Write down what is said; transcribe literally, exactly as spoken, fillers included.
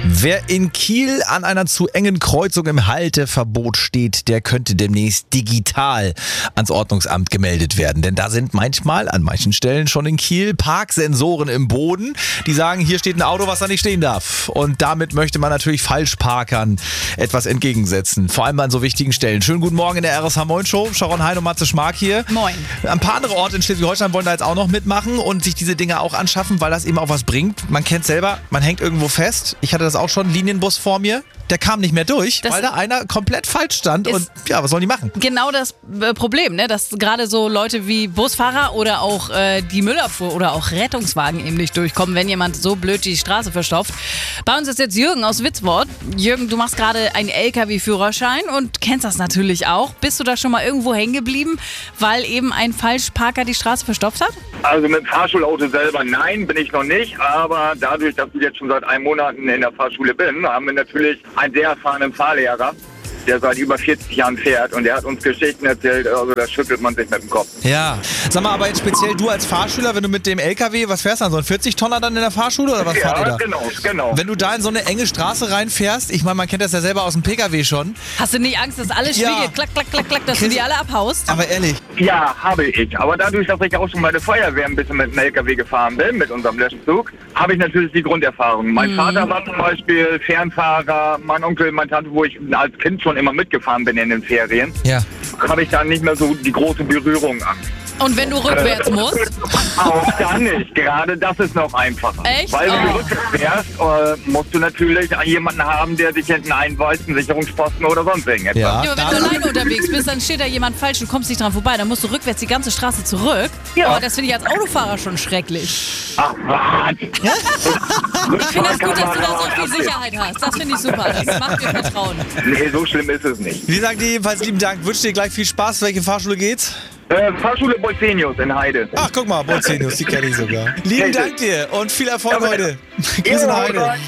Wer in Kiel an einer zu engen Kreuzung im Halteverbot steht, der könnte demnächst digital ans Ordnungsamt gemeldet werden. Denn da sind manchmal, an manchen Stellen schon in Kiel, Parksensoren im Boden, die sagen, hier steht ein Auto, was da nicht stehen darf. Und damit möchte man natürlich Falschparkern etwas entgegensetzen. Vor allem an so wichtigen Stellen. Schönen guten Morgen in der R S H Moin Show. Sharon Hein und Matze Schmark hier. Moin. Ein paar andere Orte in Schleswig-Holstein wollen da jetzt auch noch mitmachen und sich diese Dinge auch anschaffen, weil das eben auch was bringt. Man kennt selber, man hängt irgendwo fest. Ich hatte das auch schon, Linienbus vor mir. Der kam nicht mehr durch, das weil da einer komplett falsch stand. Und ja, was sollen die machen? Genau das äh, Problem, ne? Dass gerade so Leute wie Busfahrer oder auch äh, die Müllabfuhr oder auch Rettungswagen eben nicht durchkommen, wenn jemand so blöd die Straße verstopft. Bei uns ist jetzt Jürgen aus Witzwort. Jürgen, du machst gerade einen L K W-Führerschein und kennst das natürlich auch. Bist du da schon mal irgendwo hängen geblieben, weil eben ein Falschparker die Straße verstopft hat? Also mit dem Fahrschulauto selber nein, bin ich noch nicht. Aber dadurch, dass ich jetzt schon seit einem Monat in der Fahrschule bin, haben wir natürlich einen sehr erfahrenen Fahrlehrer, der seit über vierzig Jahren fährt, und der hat uns Geschichten erzählt, also da schüttelt man sich mit dem Kopf. Ja, sag mal, aber jetzt speziell du als Fahrschüler, wenn du mit dem L K W, was fährst du dann, so ein vierzig Tonner dann in der Fahrschule oder was ja, fahrt ihr da? genau, genau. Wenn du da in so eine enge Straße reinfährst, ich meine, man kennt das ja selber aus dem P K W schon. Hast du nicht Angst, dass alles Ja. schwierig, klack, klack, klack, klack, dass du die alle abhaust? Aber ehrlich, Ja, habe ich. Aber dadurch, dass ich auch schon bei der Feuerwehr ein bisschen mit dem L K W gefahren bin, mit unserem Löschzug, habe ich natürlich die Grunderfahrung. Mein Mhm. Vater war zum Beispiel Fernfahrer, mein Onkel, meine Tante, wo ich als Kind schon immer mitgefahren bin in den Ferien, ja. habe ich dann nicht mehr so die große Berührung an. Und wenn du rückwärts musst? Auch dann nicht. Gerade das ist noch einfacher. Echt? Weil wenn Oh. du rückwärts fährst, äh, musst du natürlich jemanden haben, der dich hinten einweist, einen Sicherungsposten oder sonst irgendetwas. Ja. Ja, aber wenn du alleine unterwegs bist, dann steht da jemand falsch und kommst nicht dran vorbei. Dann musst du rückwärts die ganze Straße zurück. Ja. Aber das finde ich als Autofahrer schon schrecklich. Ach, was? Ich finde es gut, dass du da so viel Sicherheit hast. Das finde ich super. Das macht mir Vertrauen. Nee, so schlimm ist es nicht. Wie sagt ihr jedenfalls lieben Dank, wünsche dir gleich viel Spaß. Welche Fahrschule geht's? Äh, Fahrschule Bolzenius in Heide. Ach, guck mal, Bolzenius, die kenne ich sogar. Lieben Dank dir und viel Erfolg Ja, heute. Ja, Grüße nach Heide.